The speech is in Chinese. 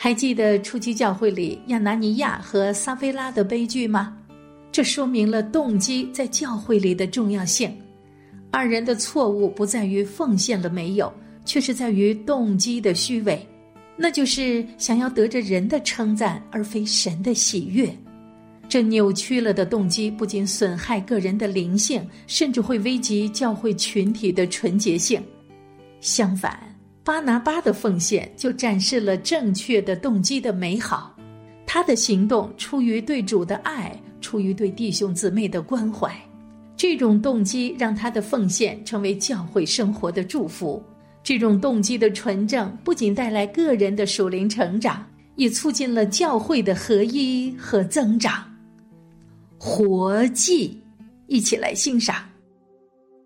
还记得初期教会里亚拿尼亚和撒非拉的悲剧吗？这说明了动机在教会里的重要性。二人的错误不在于奉献了没有，却是在于动机的虚伪，那就是想要得着人的称赞而非神的喜悦。这扭曲了的动机不仅损害个人的灵性，甚至会危及教会群体的纯洁性。相反，巴拿巴的奉献就展示了正确的动机的美好，他的行动出于对主的爱，出于对弟兄姊妹的关怀。这种动机让他的奉献成为教会生活的祝福。这种动机的纯正不仅带来个人的属灵成长，也促进了教会的合一和增长。活祭，一起来欣赏。